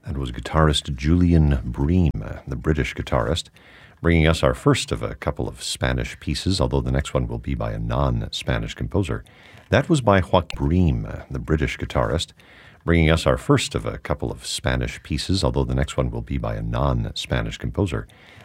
That was guitarist Julian Bream, the British guitarist, bringing us our first of a couple of Spanish pieces, although the next one will be by a non-Spanish composer. That was by Joaquin Bream, the British guitarist, bringing us our first of a couple of Spanish pieces, although the next one will be by a non-Spanish composer.